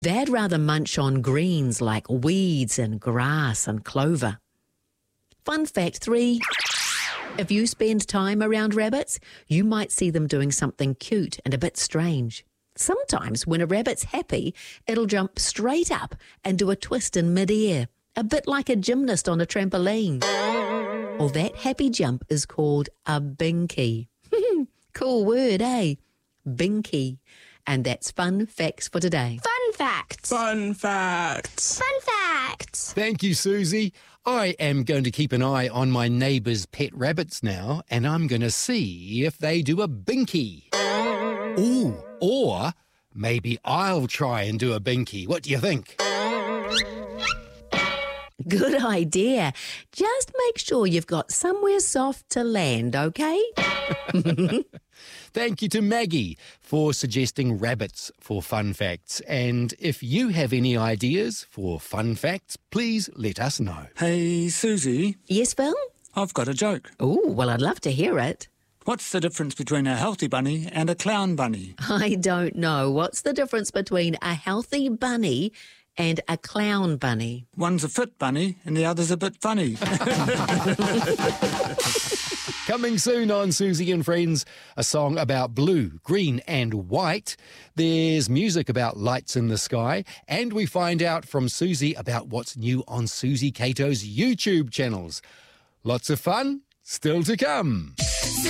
They'd rather munch on greens like weeds and grass and clover. Fun fact 3. If you spend time around rabbits, you might see them doing something cute and a bit strange. Sometimes when a rabbit's happy, it'll jump straight up and do a twist in midair, a bit like a gymnast on a trampoline. Well, that happy jump is called a binky. Cool word, eh? Binky. And that's Fun Facts for today. Fun facts. Fun facts. Fun facts. Thank you, Susie. I am going to keep an eye on my neighbour's pet rabbits now, and I'm going to see if they do a binky. Ooh, or maybe I'll try and do a binky. What do you think? Good idea. Just make sure you've got somewhere soft to land, okay? Thank you to Maggie for suggesting rabbits for fun facts. And if you have any ideas for fun facts, please let us know. Hey, Susie, Yes, Phil? I've got a joke. Oh, well, I'd love to hear it. What's the difference between a healthy bunny and a clown bunny? I don't know. What's the difference between a healthy bunny and a clown bunny? One's a fit bunny and the other's a bit funny. Coming soon on Susie and Friends, a song about blue, green and white. There's music about lights in the sky, and we find out from Susie about what's new on Susie Cato's YouTube channels. Lots of fun still to come.